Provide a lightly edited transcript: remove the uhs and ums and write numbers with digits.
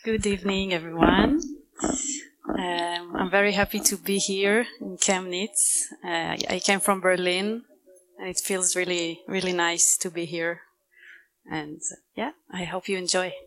Good evening, everyone. I'm very happy to be here in Chemnitz. I came from Berlin, and it feels really, really nice to be here. And yeah, I hope you enjoy.